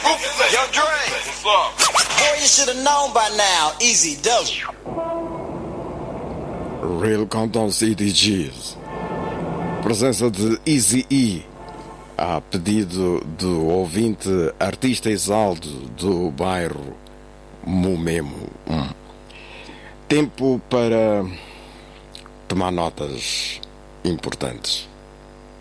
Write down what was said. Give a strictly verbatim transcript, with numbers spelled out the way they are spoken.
Yo, Dre. What's up? Boy, you should have known by now. Easy does. Real Compton City G's. Presença de Eazy-E a pedido do ouvinte artista Isaldo do bairro Mumemo. Hum. Tempo para tomar notas importantes.